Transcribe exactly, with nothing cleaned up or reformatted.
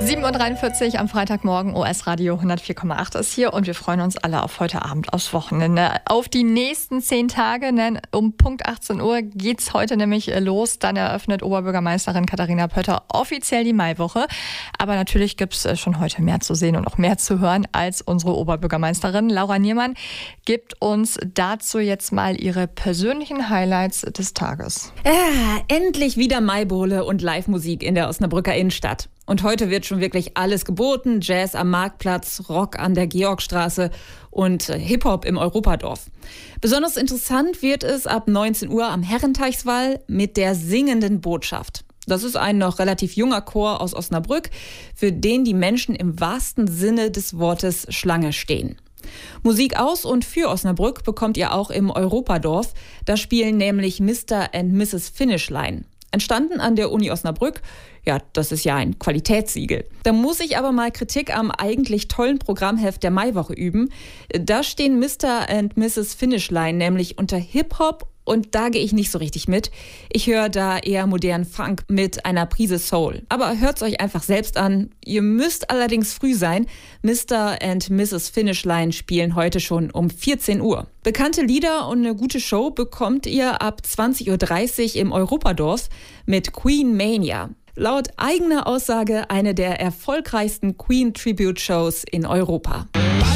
sieben Uhr dreiundvierzig am Freitagmorgen, O S-Radio hundertvier Komma acht ist hier und wir freuen uns alle auf heute Abend, aufs Wochenende, auf die nächsten zehn Tage. Ne? Um Punkt achtzehn Uhr geht's heute nämlich los. Dann eröffnet Oberbürgermeisterin Katharina Pötter offiziell die Maiwoche. Aber natürlich gibt's schon heute mehr zu sehen und auch mehr zu hören als unsere Oberbürgermeisterin. Laura Niermann gibt uns dazu jetzt mal ihre persönlichen Highlights des Tages. Ja, endlich wieder Maibowle und Live-Musik in der Osnabrücker Innenstadt. Und heute wird schon wirklich alles geboten. Jazz am Marktplatz, Rock an der Georgstraße und Hip-Hop im Europadorf. Besonders interessant wird es ab neunzehn Uhr am Herrenteichswall mit der Singenden Botschaft. Das ist ein noch relativ junger Chor aus Osnabrück, für den die Menschen im wahrsten Sinne des Wortes Schlange stehen. Musik aus und für Osnabrück bekommt ihr auch im Europadorf. Da spielen nämlich Mister and Misses Finishline. Entstanden an der Uni Osnabrück. Ja, das ist ja ein Qualitätssiegel. Da muss ich aber mal Kritik am eigentlich tollen Programmheft der Maiwoche üben. Da stehen Mister and Misses Finishline nämlich unter Hip-Hop und da gehe ich nicht so richtig mit. Ich höre da eher modernen Funk mit einer Prise Soul. Aber hört's euch einfach selbst an. Ihr müsst allerdings früh sein. Mister and Misses Finishline spielen heute schon um vierzehn Uhr. Bekannte Lieder und eine gute Show bekommt ihr ab zwanzig Uhr dreißig im Europadorf mit Queen Mania. Laut eigener Aussage eine der erfolgreichsten Queen-Tribute-Shows in Europa.